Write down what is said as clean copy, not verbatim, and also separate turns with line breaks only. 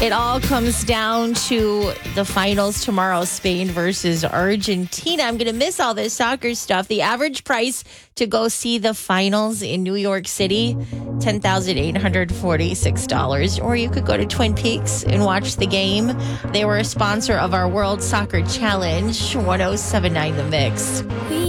It all comes down to the finals tomorrow, Spain versus Argentina. I'm going to miss all this soccer stuff. The average price to go see the finals in New York City, $10,846. Or you could go to Twin Peaks and watch the game. They were a sponsor of our World Soccer Challenge, 107.9 The Mix.